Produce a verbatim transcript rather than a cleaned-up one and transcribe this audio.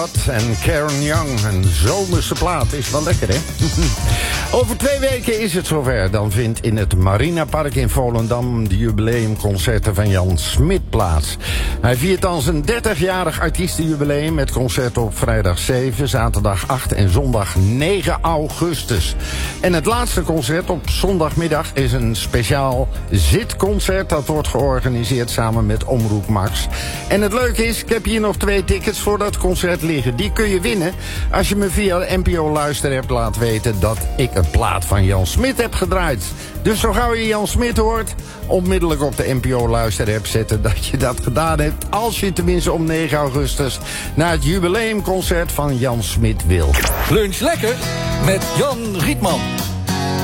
En Karen Young, een zomerse plaat, is wel lekker, hè? Over twee weken is het zover. Dan vindt in het Marinapark in Volendam de jubileumconcerten van Jan Smit plaats. Hij viert dan zijn dertigjarig artiestenjubileum met concerten op vrijdag zeven, zaterdag acht en zondag negen augustus. En het laatste concert op zondagmiddag is een speciaal zitconcert. Dat wordt georganiseerd samen met Omroep Max. En het leuke is, ik heb hier nog twee tickets voor dat concert liggen. Die kun je winnen als je me via de N P O Luisterapp laat weten dat ik een plaat van Jan Smit heb gedraaid. Dus zo gauw je Jan Smit hoort, onmiddellijk op de N P O Luisterapp zetten dat je dat gedaan hebt. Als je tenminste om negen augustus naar het jubileumconcert van Jan Smit wil. Lunch lekker met Jan Rietman.